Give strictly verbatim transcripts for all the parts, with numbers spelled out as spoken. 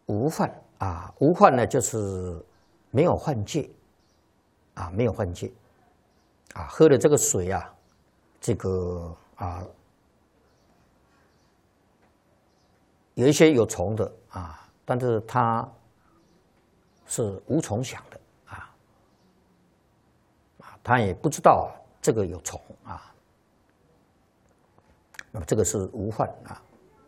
无患啊，无患呢就是没有犯戒啊，没有犯戒啊，喝的这个水啊，这个啊有一些有虫的啊，但是它是无虫想的啊，啊，他也不知道这个有虫啊，那么这个是无患啊。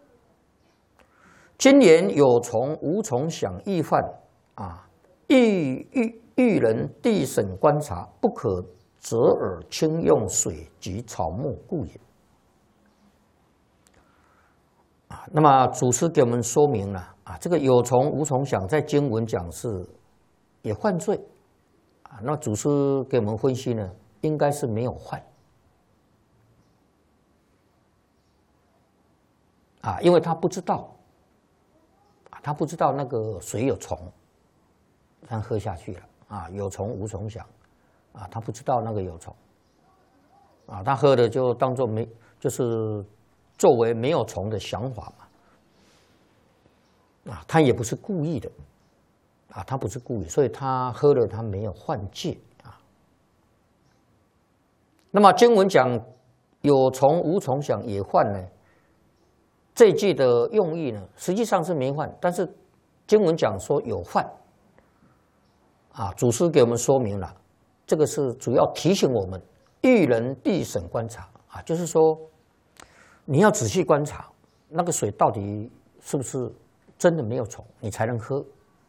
今言有虫无虫想易犯啊，欲欲欲人地审观察，不可择耳轻用水及草木故也。啊，那么祖师给我们说明了啊，这个有虫无虫想在经文讲是也犯罪啊，那祖师给我们分析呢，应该是没有犯啊，因为他不知道。他不知道那个水有虫，他喝下去了啊，有虫无虫想啊，他不知道那个有虫啊，他喝的就当做没，就是作为没有虫的想法嘛啊，他也不是故意的啊，他不是故意，所以他喝了他没有犯戒啊。那么经文讲有虫无虫想也犯呢？这一句的用意呢，实际上是没犯，但是经文讲说有犯，啊，祖师给我们说明了，这个是主要提醒我们，欲人地审观察啊，就是说你要仔细观察那个水到底是不是真的没有虫，你才能喝，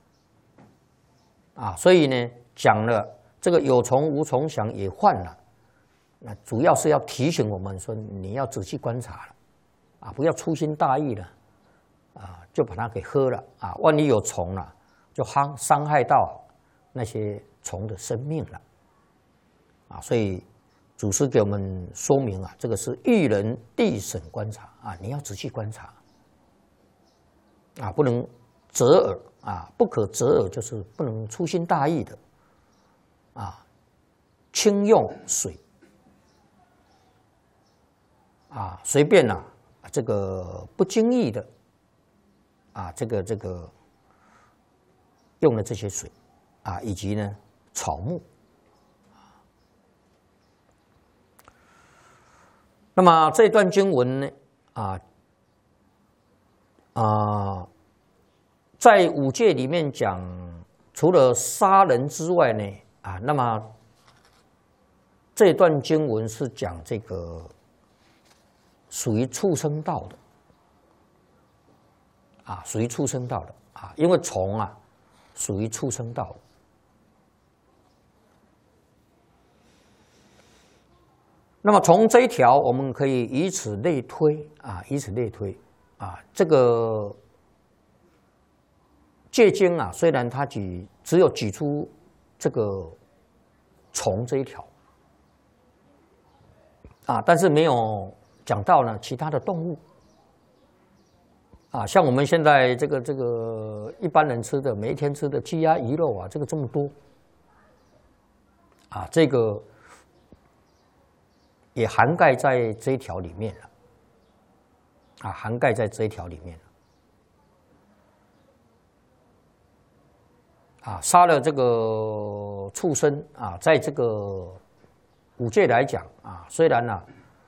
啊，所以呢，讲了这个有虫无虫想也犯了，那主要是要提醒我们说，你要仔细观察了。啊，不要粗心大意了，啊，就把它给喝了啊！万一有虫了，就伤伤害到那些虫的生命了，啊！所以祖师给我们说明啊，这个是欲人地审观察啊，你要仔细观察，啊，不能择耳啊，不可择耳，就是不能粗心大意的，啊，轻用水，啊，随便呐、啊。这个不经意的啊，这个这个用了这些水啊，以及呢草木，那么这段经文呢啊啊，在五戒里面讲，除了杀人之外呢啊，那么这段经文是讲这个。属于畜生道的啊，属于畜生道的啊，因为虫啊属于畜生道的。那么从这一条，我们可以以此类推啊，以此类推啊，这个戒经啊，虽然它举只有举出这个虫这一条啊，但是没有。讲到呢，其他的动物啊，像我们现在这个这个一般人吃的，每一天吃的鸡鸭鱼肉啊，这个这么多啊，这个也涵盖在这一条里面了啊，涵盖在这一条里面了啊，杀了这个畜生啊，在这个五戒来讲啊，虽然呢、啊。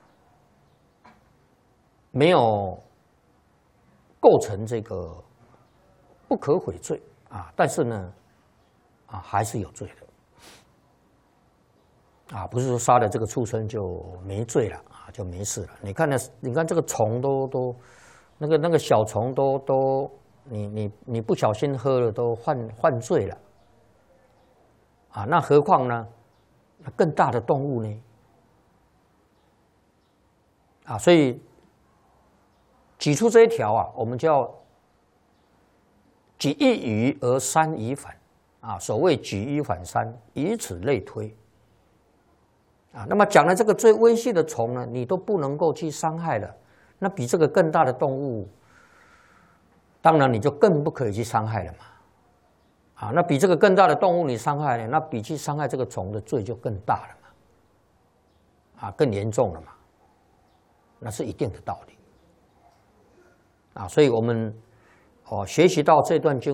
没有构成这个不可悔罪啊，但是呢，啊还是有罪的啊，不是说杀了这个畜生就没罪了啊，就没事了。你看那，你看这个虫都都，那个那个小虫都都，你你你不小心喝了都犯犯罪了啊，那何况呢？那更大的动物呢？啊，所以。举出这一条啊，我们就要举一隅而三隅反啊。所谓举一反三，以此类推啊。那么讲了这个最微细的虫呢，你都不能够去伤害了，那比这个更大的动物，当然你就更不可以去伤害了嘛。啊，那比这个更大的动物你伤害呢，那比去伤害这个虫的罪就更大了嘛，啊，更严重了嘛，那是一定的道理。啊，所以我们哦学习到这段经。